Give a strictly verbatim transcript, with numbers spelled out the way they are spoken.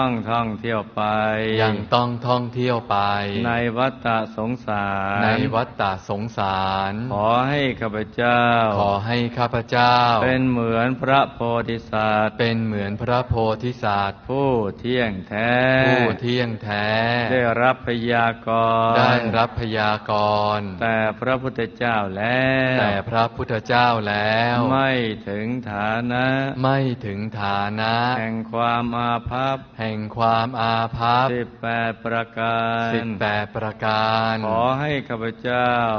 ต้องท่องเที่ยวไปยังต้องท่องเที่ยวไปในวัฏสงสารในวัฏฏะสงสารขอให้ข้าพเจ้าขอให้ข้าพเจ้าเป็นเหมือนพระโพธิสัตว์เป็นเหมือนพระโพธิสัตว์ผู้เที่ยงแท้ผู้เที่ยงแท้ได้รับพยากรณ์ได้รับพยากรณ์แต่พระพุทธเจ้าแล้วแต่พระพุทธเจ้าแล้วไม่ถึงฐานะไม่ถึงฐานะแห่งความอาภัพแห่งความอาภัพสิบแปดประการสิบแปดประการขอให้ข้าพเจ้า